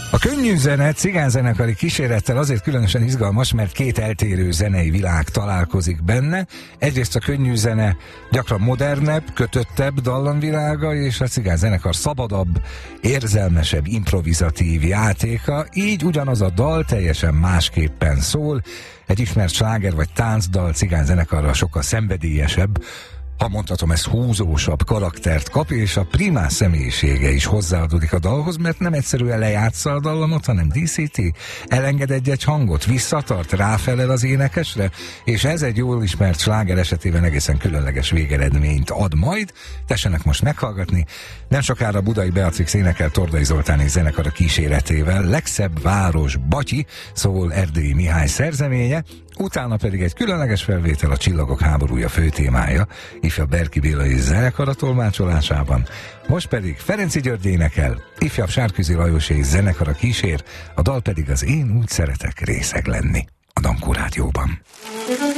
A könnyű zene cigányzenekari kísérettel azért különösen izgalmas, mert két eltérő zenei világ találkozik benne. Egyrészt a könnyű zene gyakran modernebb, kötöttebb dallamvilága, és a cigányzenekar szabadabb, érzelmesebb, improvizatív játéka. Így ugyanaz a dal teljesen másképpen szól. Egy ismert sláger vagy táncdal cigányzenekarra sokkal szenvedélyesebb, ha mondhatom, ez húzósabb karaktert kap, és a primás személyisége is hozzáadódik a dalhoz, mert nem egyszerűen lejátsza a dallamot, hanem díszíti, elenged egy hangot, visszatart, ráfelel az énekesre, és ez egy jól ismert sláger esetében egészen különleges végeredményt ad majd. Tessenek most meghallgatni. Nem sokára Budai Beatrix énekel Tordai Zoltán és zenekara kíséretével. Legszebb város Batyi, szól Erdélyi Mihály szerzeménye, utána pedig egy különleges felvétel, a Csillagok háborúja főtémája, ifjabb Berki Béla és zenekara tolmácsolásában. Most pedig Ferenczy György énekel, ifjabb Sárközi Lajos és zenekara kísér, a dal pedig az Én úgy szeretek részeg lenni, a Dankó Rádióban.